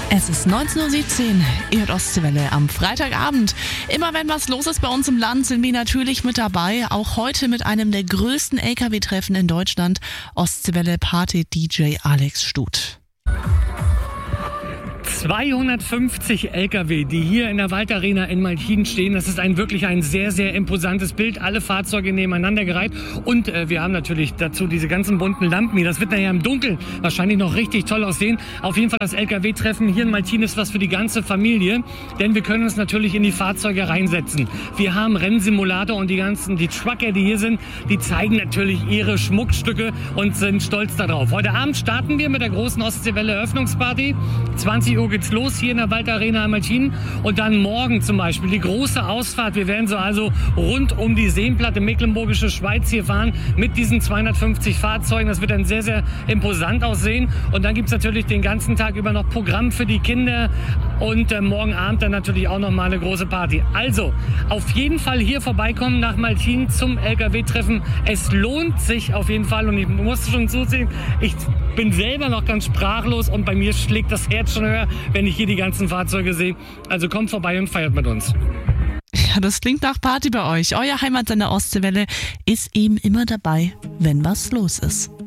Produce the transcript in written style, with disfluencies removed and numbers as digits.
Es ist 19:17 Uhr, ihr hört Ostseewelle am Freitagabend. Immer wenn was los ist bei uns im Land, sind wir natürlich mit dabei. Auch heute mit einem der größten LKW-Treffen in Deutschland. Ostseewelle Party-DJ Alex Stut. 250 LKW, die hier in der Waldarena in Malchin stehen. Das ist wirklich ein sehr, sehr imposantes Bild. Alle Fahrzeuge nebeneinander gereiht. Und wir haben natürlich dazu diese ganzen bunten Lampen. Das wird nachher im Dunkeln wahrscheinlich noch richtig toll aussehen. Auf jeden Fall das LKW-Treffen hier in Malchin ist was für die ganze Familie. Denn wir können uns natürlich in die Fahrzeuge reinsetzen. Wir haben Rennsimulator und die Trucker, die hier sind, die zeigen natürlich ihre Schmuckstücke und sind stolz darauf. Heute Abend starten wir mit der großen Ostseewelle-Eröffnungsparty. 20 Uhr geht's los hier in der Waldarena in Malchin und dann morgen zum Beispiel die große Ausfahrt. Wir werden also rund um die Seenplatte Mecklenburgische Schweiz hier fahren mit diesen 250 Fahrzeugen. Das wird dann sehr, sehr imposant aussehen. Und dann gibt es natürlich den ganzen Tag über noch Programm für die Kinder und morgen Abend dann natürlich auch noch mal eine große Party. Also auf jeden Fall hier vorbeikommen nach Malchin zum LKW-Treffen. Es lohnt sich auf jeden Fall und ich muss schon zusehen, ich bin selber noch ganz sprachlos und bei mir schlägt das Herz schon höher, wenn ich hier die ganzen Fahrzeuge sehe. Also kommt vorbei und feiert mit uns. Ja, das klingt nach Party bei euch. Euer Heimatsender Ostseewelle ist eben immer dabei, wenn was los ist.